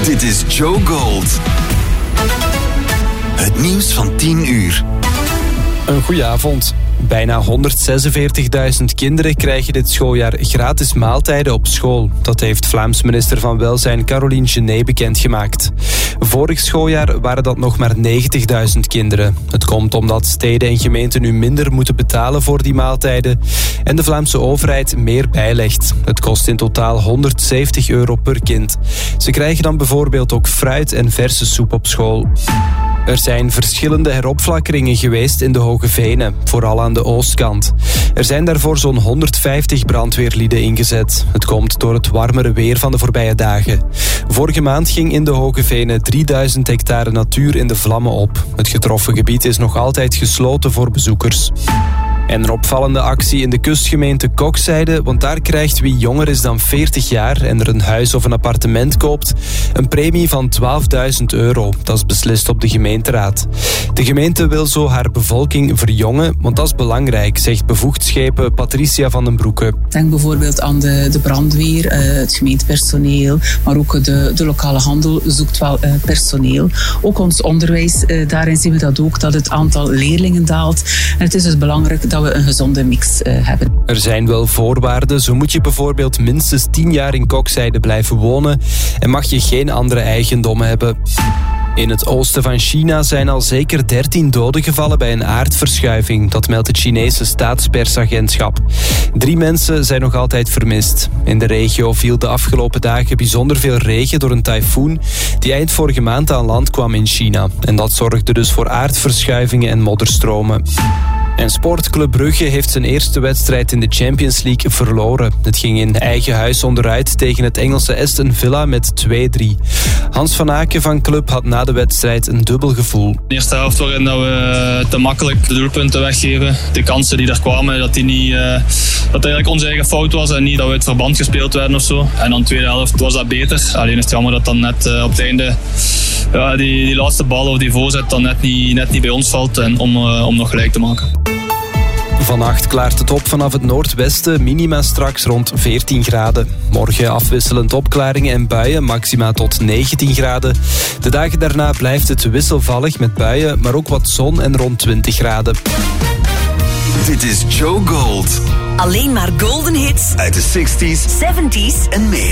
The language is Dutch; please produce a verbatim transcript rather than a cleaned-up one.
Dit is Joe Gold. Het nieuws van tien uur. Een goeie avond. Bijna honderdzesenveertigduizend kinderen krijgen dit schooljaar gratis maaltijden op school. Dat heeft Vlaams minister van Welzijn Caroline Genet bekendgemaakt. Vorig schooljaar waren dat nog maar negentigduizend kinderen. Het komt omdat steden en gemeenten nu minder moeten betalen voor die maaltijden en de Vlaamse overheid meer bijlegt. Het kost in totaal honderdzeventig euro per kind. Ze krijgen dan bijvoorbeeld ook fruit en verse soep op school. Er zijn verschillende heropflakkeringen geweest in de Hoge Venen, vooral aan de oostkant. Er zijn daarvoor zo'n honderdvijftig brandweerlieden ingezet. Het komt door het warmere weer van de voorbije dagen. Vorige maand ging in de Hoge Venen drieduizend hectare natuur in de vlammen op. Het getroffen gebied is nog altijd gesloten voor bezoekers. En een opvallende actie in de kustgemeente Kokzijde, want daar krijgt wie jonger is dan veertig jaar en er een huis of een appartement koopt, een premie van twaalfduizend euro. Dat is beslist op de gemeenteraad. De gemeente wil zo haar bevolking verjongen, want dat is belangrijk, zegt bevoegd schepen Patricia van den Broeke. Denk bijvoorbeeld aan de, de brandweer, het gemeentepersoneel, maar ook de, de lokale handel zoekt wel uh, personeel. Ook ons onderwijs, uh, daarin zien we dat ook, dat het aantal leerlingen daalt. En het is dus belangrijk dat we een gezonde mix uh, hebben. Er zijn wel voorwaarden. Zo moet je bijvoorbeeld minstens tien jaar in Kokzijde blijven wonen en mag je geen andere eigendommen hebben. In het oosten van China zijn al zeker dertien doden gevallen bij een aardverschuiving. Dat meldt het Chinese staatspersagentschap. Drie mensen zijn nog altijd vermist. In de regio viel de afgelopen dagen bijzonder veel regen door een tyfoon die eind vorige maand aan land kwam in China. En dat zorgde dus voor aardverschuivingen en modderstromen. En Sportclub Brugge heeft zijn eerste wedstrijd in de Champions League verloren. Het ging in eigen huis onderuit tegen het Engelse Aston Villa met twee drie. Hans van Aken van Club had na de wedstrijd een dubbel gevoel. De eerste helft waarin dat we te makkelijk de doelpunten weggeven. De kansen die er kwamen, dat, die niet, uh, dat het eigenlijk onze eigen fout was en niet dat we het verband gespeeld werden of zo. En dan de tweede helft was dat beter. Alleen is het jammer dat dan net uh, op het einde ja, die, die laatste bal of die voorzet dan net niet, net niet bij ons valt en om, uh, om nog gelijk te maken. Vannacht klaart het op vanaf het noordwesten, minima straks rond veertien graden. Morgen afwisselend opklaringen en buien, maxima tot negentien graden. De dagen daarna blijft het wisselvallig met buien, maar ook wat zon en rond twintig graden. Dit is Joe Gold. Alleen maar golden hits uit de zestig's, zeventig's en meer.